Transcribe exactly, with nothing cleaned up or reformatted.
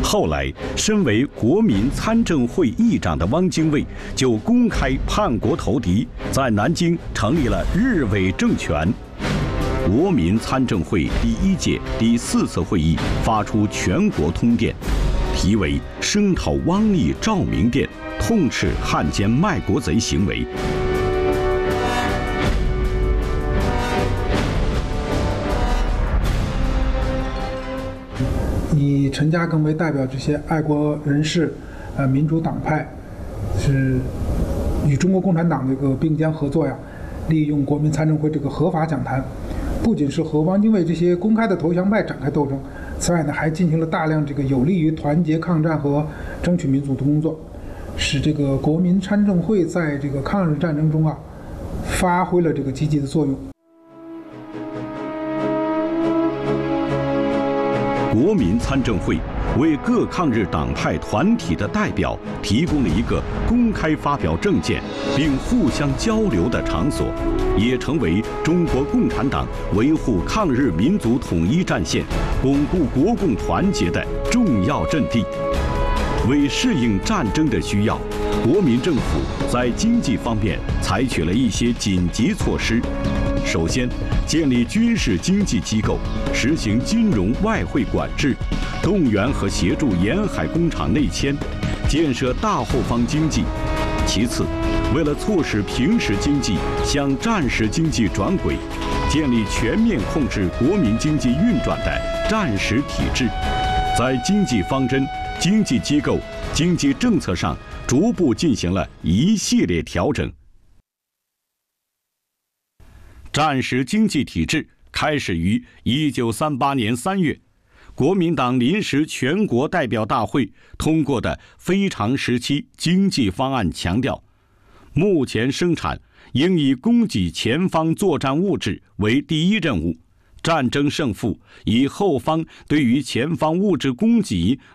后来，身为国民参政会议长的汪精卫就公开叛国投敌，在南京成立了日伪政权。国民参政会第一届第四次会议发出全国通电，题为《声讨汪逆照明电，痛斥汉奸卖国贼行为》。 以陈嘉庚为代表，这些爱国人士，呃，民主党派，是与中国共产党这个并肩合作呀，利用国民参政会这个合法讲坛，不仅是和汪精卫这些公开的投降派展开斗争，此外呢，还进行了大量这个有利于团结抗战和争取民主的工作，使这个国民参政会在这个抗日战争中啊，发挥了这个积极的作用。 国民参政会为各抗日党派团体的代表提供了一个公开发表政见并互相交流的场所，也成为中国共产党维护抗日民族统一战线、巩固国共团结的重要阵地。为适应战争的需要，国民政府在经济方面采取了一些紧急措施。首先，建立军事经济机构，实行金融外汇管制，动员和协助沿海工厂内迁，建设大后方经济。其次，为了促使平时经济向战时经济转轨，建立全面控制国民经济运转的战时体制，在经济方针、经济机构、经济政策上逐步进行了一系列调整。战时经济体制开始于一九三八年三月，国民党临时全国代表大会通过的非常时期经济方案强调，目前生产应以供给前方作战物质为第一任务，战争胜负以后方对于前方物质供给